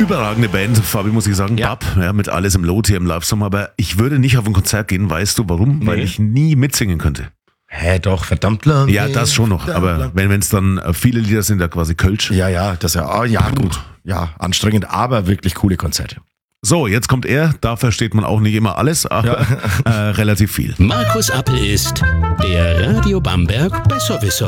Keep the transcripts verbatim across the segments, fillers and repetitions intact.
Überragende Band, Fabi, muss ich sagen. Ja. Bab, ja, mit Alles im Lot hier im Live-Song. Aber ich würde nicht auf ein Konzert gehen, weißt du warum? Nee. Weil ich nie mitsingen könnte. Hä, doch, verdammt lang. Ja, das schon noch. Aber wenn es dann äh, viele Lieder sind, da quasi Kölsch. Ja, ja, das ja, ah, ja, gut. Ja, anstrengend, aber wirklich coole Konzerte. So, jetzt kommt er. Da versteht man auch nicht immer alles, aber äh, relativ viel. Markus Appel ist der Radio Bamberg Besserwisser.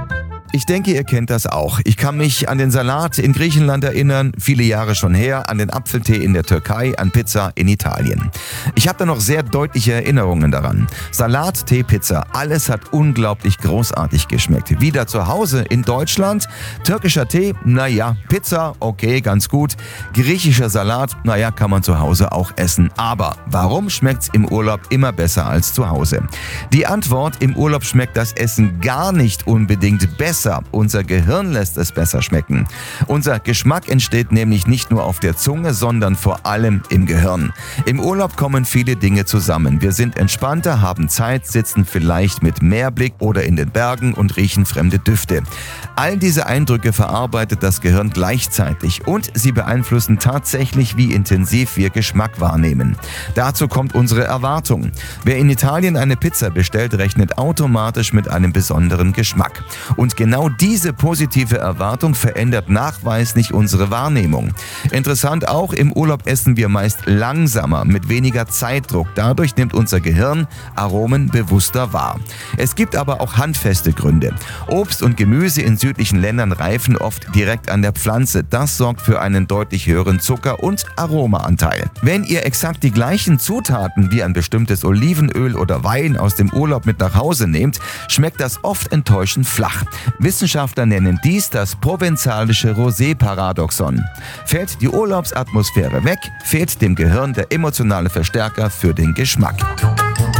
Ich denke, ihr kennt das auch. Ich kann mich an den Salat in Griechenland erinnern, viele Jahre schon her, an den Apfeltee in der Türkei, an Pizza in Italien. Ich habe da noch sehr deutliche Erinnerungen daran. Salat, Tee, Pizza, alles hat unglaublich großartig geschmeckt. Wieder zu Hause in Deutschland, türkischer Tee, naja, Pizza, okay, ganz gut. Griechischer Salat, naja, kann man zu Hause auch essen. Aber warum schmeckt's im Urlaub immer besser als zu Hause? Die Antwort, im Urlaub schmeckt das Essen gar nicht unbedingt besser. Unser Gehirn lässt es besser schmecken. Unser Geschmack entsteht nämlich nicht nur auf der Zunge, sondern vor allem im Gehirn. Im Urlaub kommen viele Dinge zusammen. Wir sind entspannter, haben Zeit, sitzen vielleicht mit Meerblick oder in den Bergen und riechen fremde Düfte. All diese Eindrücke verarbeitet das Gehirn gleichzeitig und sie beeinflussen tatsächlich, wie intensiv wir Geschmack wahrnehmen. Dazu kommt unsere Erwartung. Wer in Italien eine Pizza bestellt, rechnet automatisch mit einem besonderen Geschmack. Und genau Genau diese positive Erwartung verändert nachweislich unsere Wahrnehmung. Interessant auch, im Urlaub essen wir meist langsamer, mit weniger Zeitdruck. Dadurch nimmt unser Gehirn Aromen bewusster wahr. Es gibt aber auch handfeste Gründe. Obst und Gemüse in südlichen Ländern reifen oft direkt an der Pflanze. Das sorgt für einen deutlich höheren Zucker- und Aromaanteil. Wenn ihr exakt die gleichen Zutaten wie ein bestimmtes Olivenöl oder Wein aus dem Urlaub mit nach Hause nehmt, schmeckt das oft enttäuschend flach. Wissenschaftler nennen dies das provenzalische Rosé-Paradoxon. Fällt die Urlaubsatmosphäre weg, fehlt dem Gehirn der emotionale Verstärker für den Geschmack.